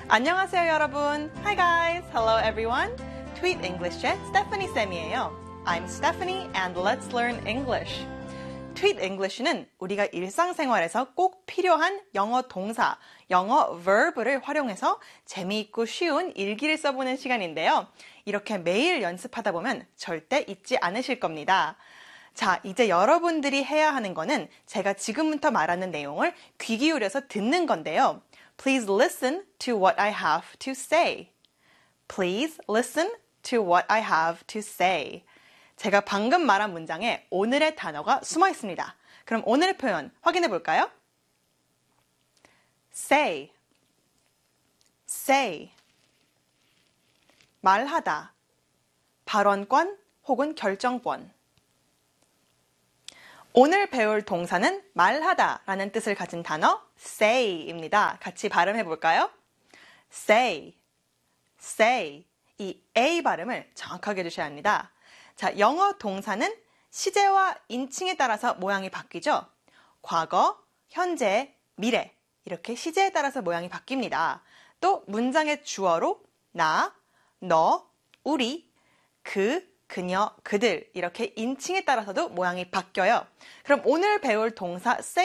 안녕하세요 여러분. Hi guys. Hello everyone. Tweet English의 Stephanie 쌤이에요. I'm Stephanie and let's learn English. Tweet English는 우리가 일상생활에서 꼭 필요한 영어 동사, 영어 verb를 활용해서 재미있고 쉬운 일기를 써보는 시간인데요. 이렇게 매일 연습하다 보면 절대 잊지 않으실 겁니다. 자, 이제 여러분들이 해야 하는 거는 제가 지금부터 말하는 내용을 귀 기울여서 듣는 건데요. Please listen to what I have to say. Please listen to what I have to say. 제가 방금 말한 문장에 오늘의 단어가 숨어 있습니다. 그럼 오늘의 표현 확인해 볼까요? say, say. 말하다, 발언권 혹은 결정권. 오늘 배울 동사는 말하다 라는 뜻을 가진 단어 say입니다. 같이 발음해 볼까요? say, say. 이 A 발음을 정확하게 해주셔야 합니다. 자, 영어 동사는 시제와 인칭에 따라서 모양이 바뀌죠? 과거, 현재, 미래 이렇게 시제에 따라서 모양이 바뀝니다. 또 문장의 주어로 나, 너, 우리, 그, 그녀, 그들 이렇게 인칭에 따라서도 모양이 바뀌어요. 그럼 오늘 배울 동사 say